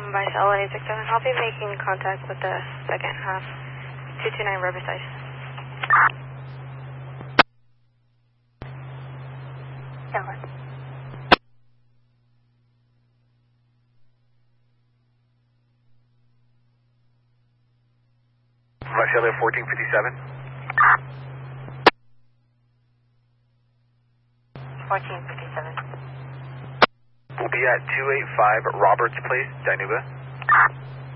Vice LA 67. I'll be making contact with the second half. 229 Riverside. Dallas. Vice LA 1457. 1457. We'll be at 285 Roberts Place, Dinuba.